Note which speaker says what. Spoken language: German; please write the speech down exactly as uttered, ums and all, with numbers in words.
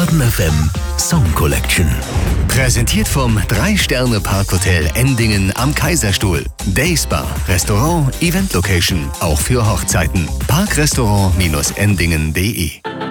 Speaker 1: Baden F M Song Collection. Präsentiert vom drei Sterne Parkhotel Endingen am Kaiserstuhl. Dayspa, Restaurant, Event Location, auch für Hochzeiten. parkrestaurant Endingen punkt de